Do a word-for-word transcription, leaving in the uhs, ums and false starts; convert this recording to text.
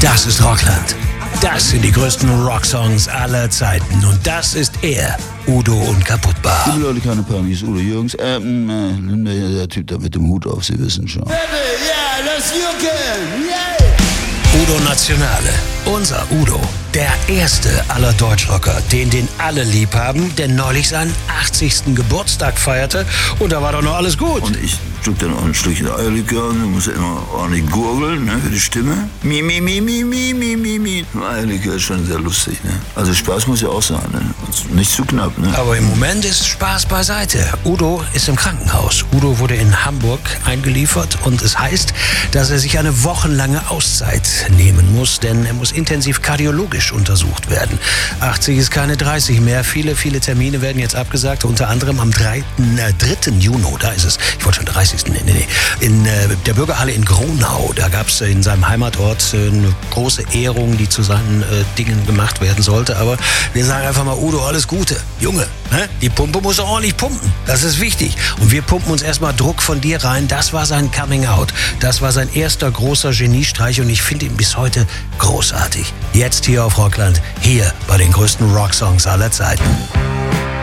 Das ist Rockland. Das sind die größten Rocksongs aller Zeiten. Und das ist er, Udo Unkaputtbar. Liebe Leute, keine Panik, ist Udo Jürgens. Ähm, äh, der Typ da mit dem Hut auf, Sie wissen schon. Baby, yeah, let's jucken, yeah! Udo Nationale, unser Udo. Der erste aller Deutschrocker, den den alle lieb haben, der neulich seinen achtzigsten Geburtstag feierte. Und da war doch noch alles gut. Und ich drück dann auch ein Stückchen Eierlikör und dann muss ja immer ordentlich gurgeln, ne, für die Stimme. Mi, mi, mi, mi, mi, mi, mi, mi. Eierlikör ist schon sehr lustig, ne. Also Spaß muss ja auch sein, ne. Und nicht zu knapp, ne. Aber im Moment ist Spaß beiseite. Udo ist im Krankenhaus. Udo wurde in Hamburg eingeliefert und es heißt, dass er sich eine wochenlange Auszeit nehmen muss, denn er muss intensiv kardiologisch untersucht werden. achtzig ist keine dreißig mehr. Viele, viele Termine werden jetzt abgesagt, unter anderem am dritten, äh, dritten Juni, da ist es, ich wollte schon dreißigsten Nee, nee, nee. In äh, der Bürgerhalle in Gronau, da gab es in seinem Heimatort äh, eine große Ehrung, die zu seinen äh, Dingen gemacht werden sollte. Aber wir sagen einfach mal, Udo, alles Gute. Junge, ne? Die Pumpe muss ordentlich pumpen. Das ist wichtig. Und wir pumpen uns erstmal Druck von dir rein. Das war sein Coming Out. Das war sein erster großer Geniestreich und ich finde ihn bis heute großartig. Jetzt hier auf Rockland, hier bei den größten Rocksongs aller Zeiten.